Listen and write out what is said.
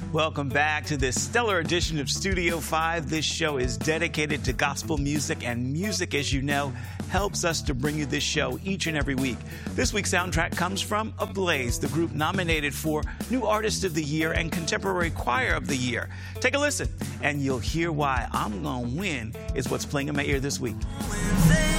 Welcome back to this stellar edition of Studio 5. This show is dedicated to gospel music, and music, as you know, helps us to bring you this show each and every week. This week's soundtrack comes from Ablaze, the group nominated for New Artist of the Year and Contemporary Choir of the Year. Take a listen, and you'll hear why I'm Gonna Win is what's playing in my ear this week.